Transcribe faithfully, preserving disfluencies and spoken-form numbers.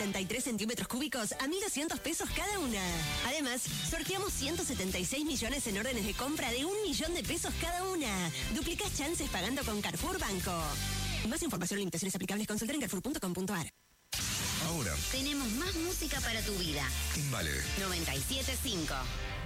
setenta y tres centímetros cúbicos a mil doscientos pesos cada una. Además, sorteamos ciento setenta y seis millones en órdenes de compra de un millón de pesos cada una. Duplicás chances pagando con Carrefour Banco. Más información y limitaciones aplicables consultar en carrefour punto com punto a r. Ahora tenemos más música para tu vida. en Vale noventa y siete punto cinco.